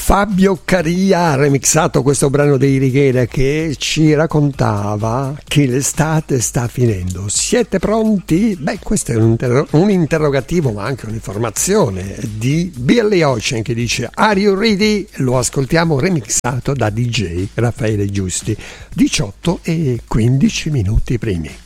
Fabio Caria ha remixato questo brano dei Righiera che ci raccontava che l'estate sta finendo. Siete pronti? Beh, questo è un interrogativo, ma anche un'informazione di Billy Ocean che dice Are you ready? Lo ascoltiamo remixato da DJ Raffaele Giusti. 18 e 15 minuti primi.